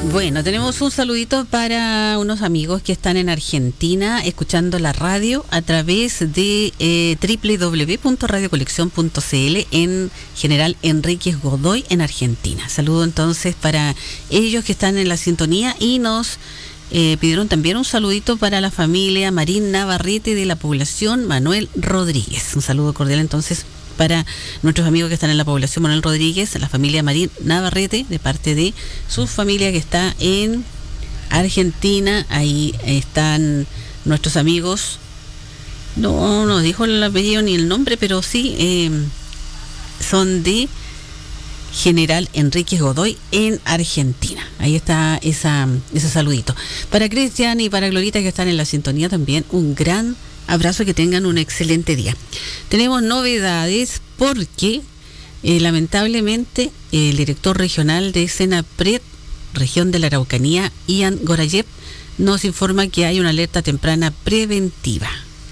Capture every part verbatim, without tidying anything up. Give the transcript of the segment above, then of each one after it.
Bueno, tenemos un saludito para unos amigos que están en Argentina escuchando la radio a través de eh, doble u doble u doble u punto radio colección punto c l en General Enríquez Godoy en Argentina. Saludo entonces para ellos que están en la sintonía y nos eh, pidieron también un saludito para la familia Marín Navarrete de la población Manuel Rodríguez. Un saludo cordial entonces para nuestros amigos que están en la población Manuel Rodríguez, la familia Marín Navarrete, de parte de su familia que está en Argentina. Ahí están nuestros amigos. No nos dijo el apellido ni el nombre, pero sí eh, son de General Enríquez Godoy en Argentina. Ahí está esa, ese saludito. Para Cristian y para Glorita que están en la sintonía también, un gran abrazo y que tengan un excelente día. Tenemos novedades porque eh, lamentablemente el director regional de Senapred, región de la Araucanía, Ian Gorayev, nos informa que hay una alerta temprana preventiva.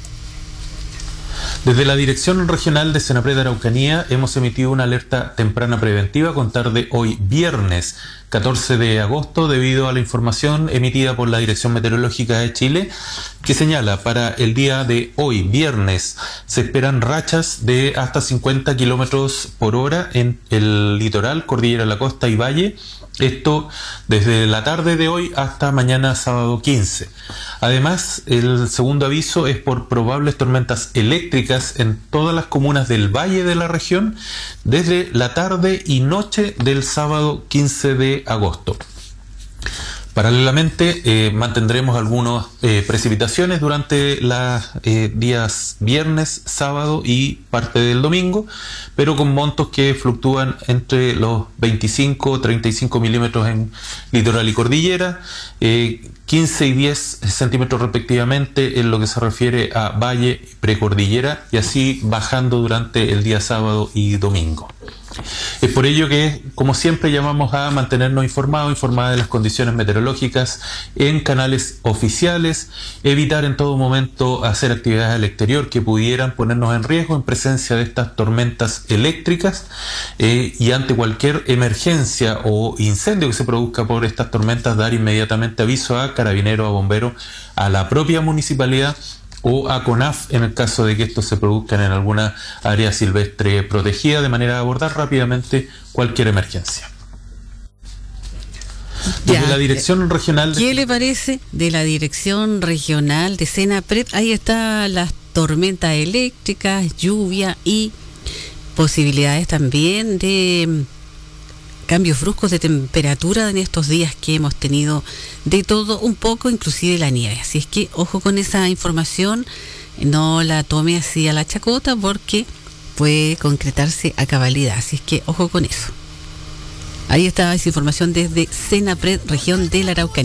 Desde la Dirección Regional de Senapred Araucanía hemos emitido una alerta temprana preventiva a contar de hoy viernes catorce de agosto debido a la información emitida por la Dirección Meteorológica de Chile que señala para el día de hoy viernes se esperan rachas de hasta cincuenta kilómetros por hora en el litoral, cordillera de la costa y valle. Esto desde la tarde de hoy hasta mañana sábado quince. Además, el segundo aviso es por probables tormentas eléctricas en todas las comunas del valle de la región desde la tarde y noche del sábado quince de agosto. Paralelamente, eh, mantendremos algunas eh, precipitaciones durante los eh, días viernes, sábado y parte del domingo, pero con montos que fluctúan entre los veinticinco a treinta y cinco milímetros en litoral y cordillera, eh, quince y diez centímetros respectivamente en lo que se refiere a valle y precordillera, y así bajando durante el día sábado y domingo. Es por ello que, como siempre, llamamos a mantenernos informados, informadas de las condiciones meteorológicas en canales oficiales, evitar en todo momento hacer actividades al exterior que pudieran ponernos en riesgo en presencia de estas tormentas eléctricas eh, y ante cualquier emergencia o incendio que se produzca por estas tormentas, dar inmediatamente aviso a Carabineros, a Bomberos, a la propia municipalidad o a CONAF en el caso de que estos se produzcan en alguna área silvestre protegida, de manera de abordar rápidamente cualquier emergencia. Desde ya, la Dirección Regional de... ¿Qué le parece de la Dirección Regional de Senapred? Ahí están las tormentas eléctricas, lluvia y posibilidades también de cambios bruscos de temperatura en estos días que hemos tenido de todo un poco, inclusive la nieve. Así es que ojo con esa información, no la tome así a la chacota porque puede concretarse a cabalidad. Así es que ojo con eso. Ahí estaba esa información desde Senapred, región de la Araucanía.